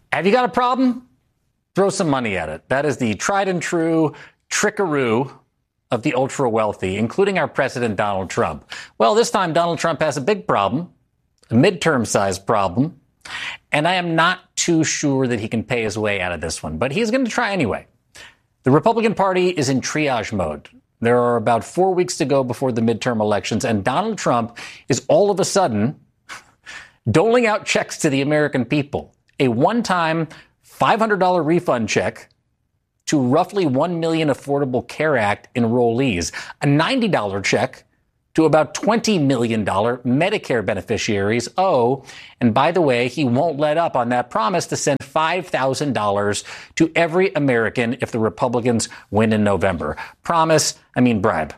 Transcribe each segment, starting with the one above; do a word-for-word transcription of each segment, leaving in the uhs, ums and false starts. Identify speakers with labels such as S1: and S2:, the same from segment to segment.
S1: Have you got a problem? Throw some money at it. That is the tried and true trickaroo of the ultra wealthy, including our president, Donald Trump. Well, this time Donald Trump has a big problem, a midterm sized problem, and I am not too sure that he can pay his way out of this one, but he's going to try anyway. The Republican Party is in triage mode. There are about four weeks to go before the midterm elections, and Donald Trump is all of a sudden doling out checks to the American people. A one-time five hundred dollars refund check to roughly one million Affordable Care Act enrollees, a ninety dollars check to about twenty million dollars Medicare beneficiaries. Oh, and by the way, he won't let up on that promise to send five thousand dollars to every American if the Republicans win in November. Promise, I mean bribe.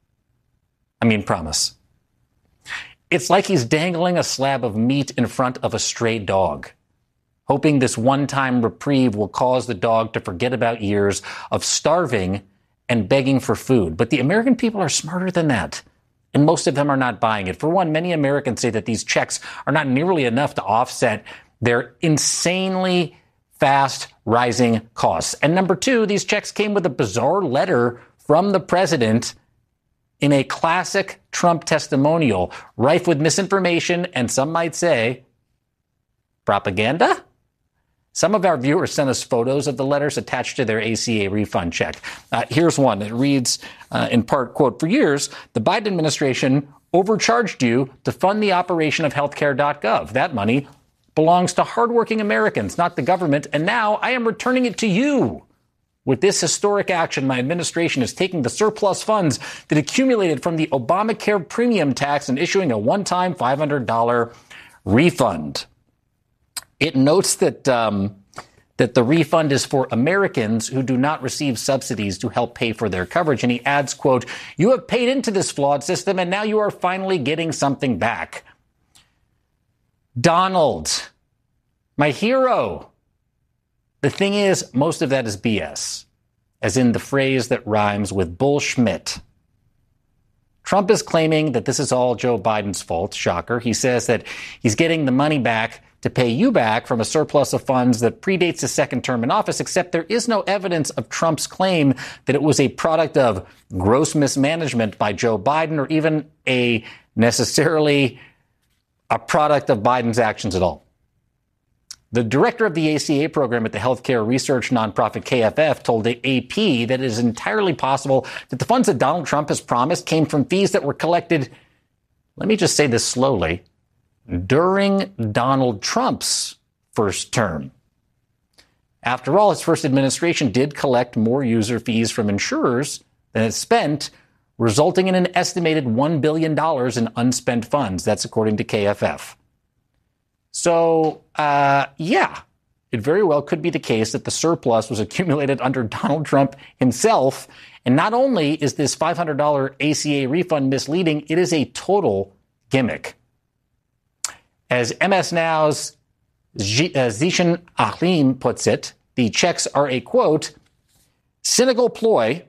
S1: I mean promise. It's like he's dangling a slab of meat in front of a stray dog, hoping this one-time reprieve will cause the dog to forget about years of starving and begging for food. But the American people are smarter than that, and most of them are not buying it. For one, many Americans say that these checks are not nearly enough to offset their insanely fast rising costs. And number two, these checks came with a bizarre letter from the president in a classic Trump testimonial, rife with misinformation and some might say propaganda. Some of our viewers sent us photos of the letters attached to their A C A refund check. Uh, here's one. It reads, uh, in part, quote, "For years, the Biden administration overcharged you to fund the operation of healthcare dot gov. That money belongs to hardworking Americans, not the government, and now I am returning it to you. With this historic action, my administration is taking the surplus funds that accumulated from the Obamacare premium tax and issuing a one-time five hundred dollars refund." It notes that um, that the refund is for Americans who do not receive subsidies to help pay for their coverage. And he adds, quote, "You have paid into this flawed system, and now you are finally getting something back." Donald, my hero. The thing is, most of that is B S, as in the phrase that rhymes with bullschmidt. Trump is claiming that this is all Joe Biden's fault. Shocker. He says that he's getting the money back to pay you back from a surplus of funds that predates his second term in office, except there is no evidence of Trump's claim that it was a product of gross mismanagement by Joe Biden or even a necessarily a product of Biden's actions at all. The director of the A C A program at the healthcare research nonprofit K F F told the A P that it is entirely possible that the funds that Donald Trump has promised came from fees that were collected, let me just say this slowly, during Donald Trump's first term. After all, his first administration did collect more user fees from insurers than it spent, resulting in an estimated one billion dollars in unspent funds. That's according to K F F. So, uh, yeah, it very well could be the case that the surplus was accumulated under Donald Trump himself. And not only is this five hundred dollars A C A refund misleading, it is a total gimmick. As M S Now's Zishan Ahlim puts it, the checks are a, quote, cynical ploy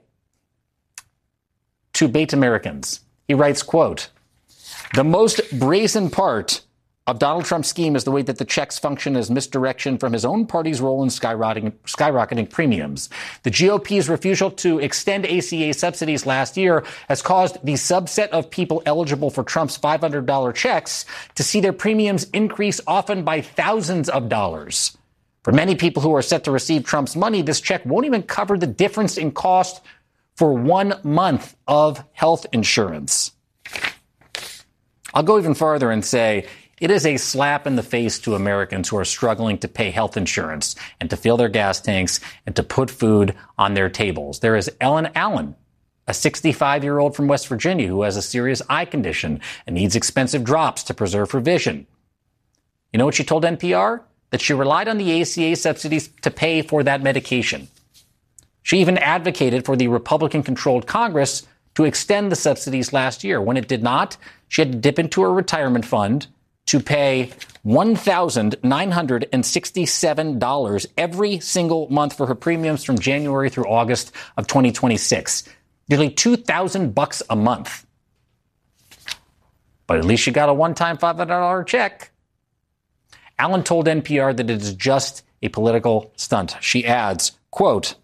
S1: to bait Americans. He writes, quote, "The most brazen part of Donald Trump's scheme is the way that the checks function as misdirection from his own party's role in skyrocketing, skyrocketing premiums. The G O P's refusal to extend A C A subsidies last year has caused the subset of people eligible for Trump's five hundred dollars checks to see their premiums increase often by thousands of dollars. For many people who are set to receive Trump's money, this check won't even cover the difference in cost for one month of health insurance." I'll go even farther and say, it is a slap in the face to Americans who are struggling to pay health insurance and to fill their gas tanks and to put food on their tables. There is Ellen Allen, a sixty-five-year-old from West Virginia who has a serious eye condition and needs expensive drops to preserve her vision. You know what she told N P R? That she relied on the A C A subsidies to pay for that medication. She even advocated for the Republican-controlled Congress to extend the subsidies last year. When it did not, she had to dip into her retirement fund to pay one thousand nine hundred sixty-seven dollars every single month for her premiums from January through August of twenty twenty-six. Nearly two thousand bucks a month. But at least she got a one-time five hundred dollars check. Allen told N P R that it is just a political stunt. She adds, quote,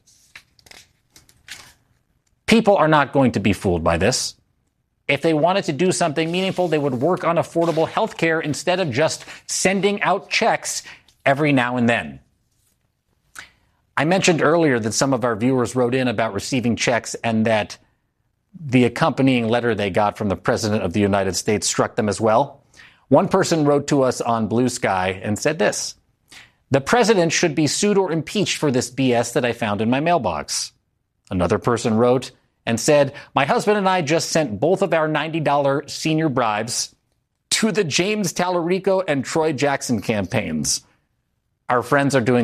S1: "People are not going to be fooled by this. If they wanted to do something meaningful, they would work on affordable health care instead of just sending out checks every now and then." I mentioned earlier that some of our viewers wrote in about receiving checks and that the accompanying letter they got from the President of the United States struck them as well. One person wrote to us on Blue Sky and said this: "The president should be sued or impeached for this B S that I found in my mailbox." Another person wrote and said, "My husband and I just sent both of our ninety dollars senior bribes to the James Tallarico and Troy Jackson campaigns. Our friends are doing